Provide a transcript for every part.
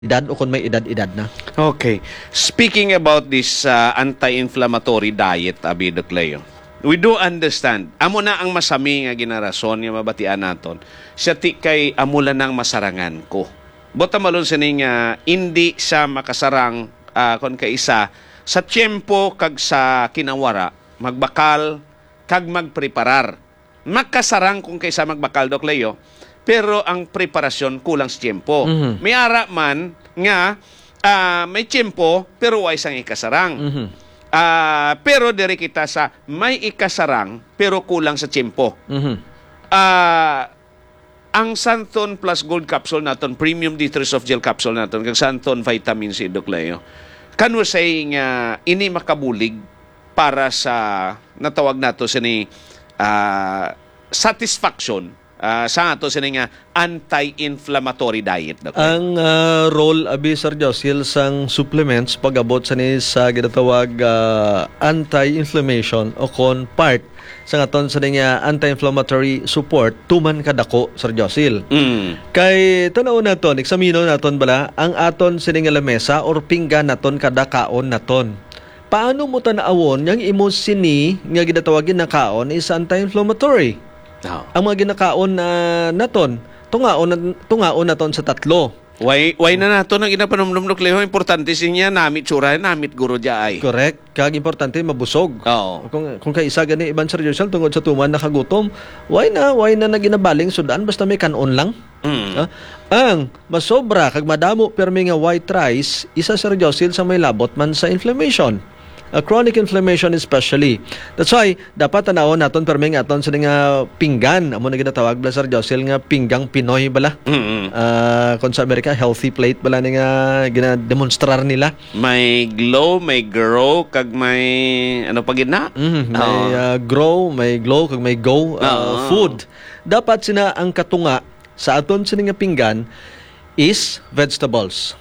edad o kung may edad-edad na. Okay. Speaking about this anti-inflammatory diet, Abi Doc Leo, we do understand. Amo na ang masami nga ginarason nga mabatian naton. Siya ti kay amula ng masarangan ko. Bota malon sining hindi siya makasarang kon kay isa sa tiyempo kag sa kinawara, magbakal kag magpreparar. Magkasarang kung kaysa magbakal, Doc Leo, pero ang preparasyon kulang sa tiyempo. May ara man nga may tiyempo pero way sang ikasarang. Pero diri kita sa may ikasarang pero kulang sa tiyempo. Ang Santon Plus Gold Capsule naton, Premium D3 Soft Gel Capsule naton, kag Santon Vitamin C, Doc Leo, kanu say nga ini makabulig para sa natawag nato sini satisfaction sa ato sini nga anti-inflammatory diet. Ang role abi Sir Josil sang supplements pag-abot sa ni sa ginatawag anti-inflammation o kon part sa aton sa nga anti-inflammatory support tuman kadako Sir Josil. Kay tanaw naton eksamino naton bala ang aton sini nga lamesa or pinggan naton kada kaon naton. Paano mo tanaawon yang imo sini nga ginatawagin na kaon is anti-inflammatory? Ang mga ginakaon na naton, tungaon naton sa tatlo. Why na nato nang ginapanomdom Leo, importante sinya namit tsura, namit guro ay. Correct. Kag importante mabusog. Oo. Kung kay isa gani iban Sir Joshua tungod sa tuman nakagutom, why na naginabaling sudan basta may kanon lang. Ang masobra kag madamo permi nga white rice, isa Sir Joshua sa may labot man sa inflammation. Chronic inflammation especially. That's why dapat tanawon naton permi nga aton sa nga pinggan amo na ginatawag bala Sir Josil nga pinggang Pinoy bala. Kung sa Amerika healthy plate bala nga ginademonstrar nila. May glow, may grow kag may ano pa gid na? May grow, may glow kag may go food. Dapat sina ang katunga sa aton sa nga pinggan is vegetables.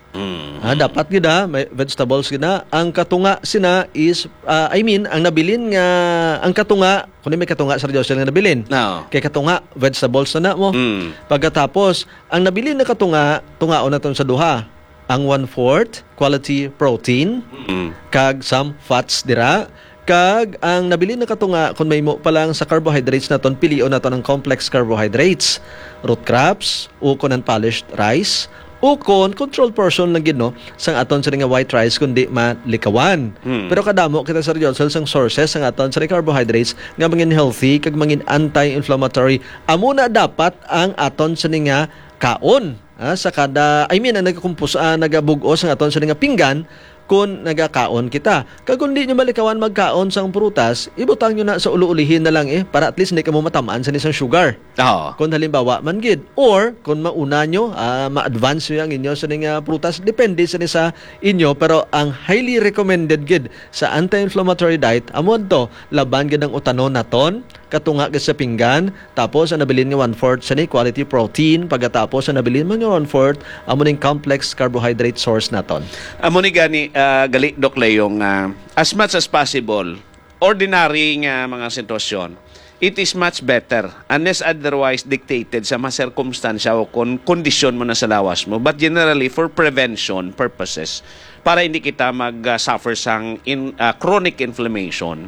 Dapat gida may vegetables gida. Ang katunga sina is ang nabilin nga ang katunga kuno may katunga Sir Josel nga nabilin. Kay katunga vegetables na mo. Pagkatapos ang nabilin na katunga tungaon naton sa duha. Ang 1/4 quality protein kag some fats dira. Kag ang nabilin na katunga kung may mo pa lang sa carbohydrates naton pilion naton ang complex carbohydrates, root crops o kun unpolished rice o kon control portion lang gid no sang aton sa nga white rice kundi malikawan. Pero kadamo kita Sir Johnson sang sources sang aton sa carbohydrates nga mangin healthy kag mangin anti-inflammatory. Amo na dapat ang aton sa nga kaon sa kada nagabug-os ang aton sa nga pinggan kung nagakaon kita. Kag kung di nyo malikawan magkaon sang prutas, ibutang nyo na sa ulu-ulihin na lang para at least hindi ka mo matamaan sa isang sugar. Kung halimbawa man gid. Or kung mauna nyo, ma-advance nyo ang inyo sa nga prutas, depende sa inyo. Pero ang highly recommended gid sa anti-inflammatory diet, amon to, laban gid ang utanon naton, katunga gid sa pinggan, tapos ang nabilin nga 1/4 sa ni quality protein, pagkatapos ang nabilin man nga 1/4 amo ning complex carbohydrate source naton. Amo ni gani gali Doc Leo as much as possible ordinary nga mga sitwasyon, it is much better unless otherwise dictated sa mga sirkumstansya o kondisyon mo na sa lawas mo, but generally for prevention purposes para hindi kita mag-suffer sang chronic inflammation.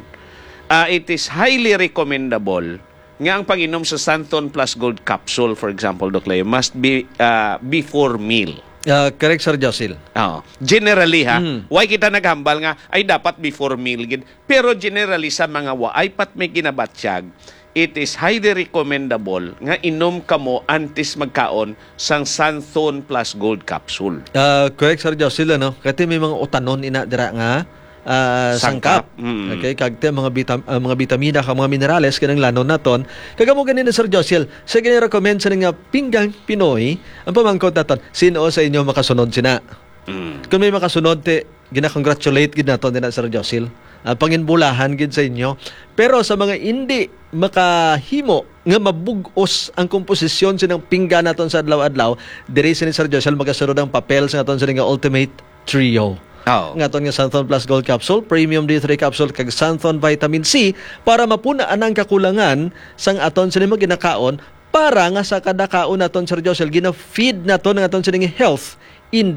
It is highly recommendable nga ang pag-inom sa Santon Plus Gold Capsule, for example, Doc Leo, must be before meal. Correct, Sir Josil. Generally, why kita naghambal nga, ay dapat before meal. Pero generally, sa mga ay pat may ginabatsyag, it is highly recommendable nga inom ka mo antes magkaon sang Santon Plus Gold Capsule. Correct, Sir Josil. Kasi may mga utanon ina dira nga sangkap. Okay, kagte mga bitamina kag mga minerales kanang lanon naton. Kagamo ganin Sir Josiel, sa gani recommend sa nga pinggang Pinoy, ang pamangkot naton, sino sa inyo makasunod sina? Kung may makasunod gina-congratulate gid naton din Sir Josiel. Panginbulahan gid sa inyo. Pero sa mga hindi makahimo nga mabug-os ang komposisyon sinang pinggan naton sa adlaw-adlaw, diri ni Sir Josiel magasunod ang papel sa naton sa nga ultimate trio. Ngaton nga Santon Plus Gold Capsule, Premium D3 Capsule kag Santon Vitamin C para mapunaan ang kakulangan sang aton sa ginakaon para nga sa kada kaon naton Sir Josel gina-feed naton ang aton sa health in